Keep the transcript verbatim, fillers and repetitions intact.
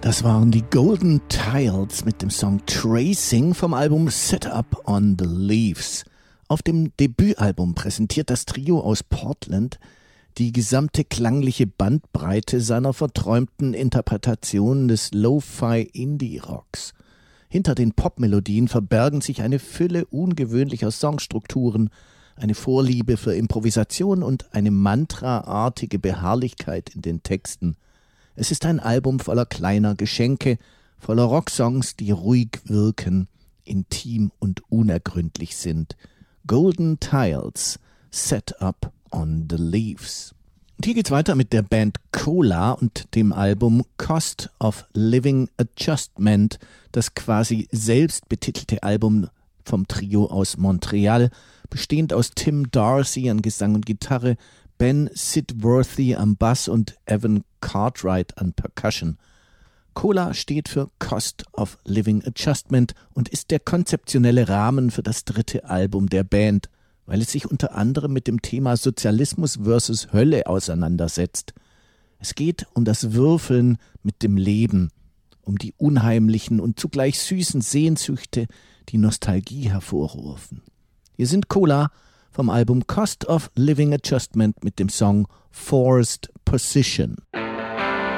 Das waren die Golden Tiles mit dem Song Tracing vom Album Set Up on the Leaves. Auf dem Debütalbum präsentiert das Trio aus Portland die gesamte klangliche Bandbreite seiner verträumten Interpretationen des Lo-Fi-Indie-Rocks. Hinter den Popmelodien verbergen sich eine Fülle ungewöhnlicher Songstrukturen, eine Vorliebe für Improvisation und eine mantraartige Beharrlichkeit in den Texten. Es ist ein Album voller kleiner Geschenke, voller Rocksongs, die ruhig wirken, intim und unergründlich sind. Golden Tiles, Set Up on the Leaves. Und hier geht's weiter mit der Band Cola und dem Album Cost of Living Adjustment, das quasi selbst betitelte Album vom Trio aus Montreal, bestehend aus Tim Darcy an Gesang und Gitarre, Ben Sidworthy am Bass und Evan Cartwright an Percussion. Cola steht für Cost of Living Adjustment und ist der konzeptionelle Rahmen für das dritte Album der Band, weil es sich unter anderem mit dem Thema Sozialismus versus Hölle auseinandersetzt. Es geht um das Würfeln mit dem Leben, um die unheimlichen und zugleich süßen Sehnsüchte, die Nostalgie hervorrufen. Hier sind Cola vom Album Cost of Living Adjustment mit dem Song Forced Position.